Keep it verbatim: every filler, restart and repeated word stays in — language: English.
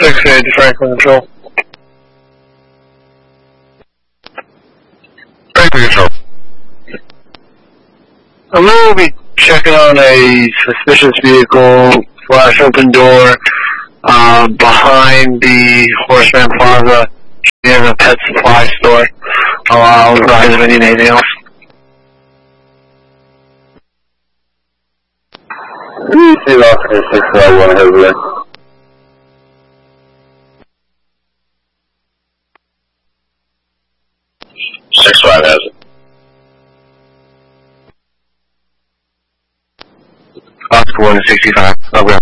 six eight to Franklin Control. Franklin Control. I'm going to be checking on a suspicious vehicle slash open door uh, behind the Horseman Plaza near the pet supply store. I'll advise if I need anything else. See officer six five one over there. six five has it. Oscar one sixty-five. Okay.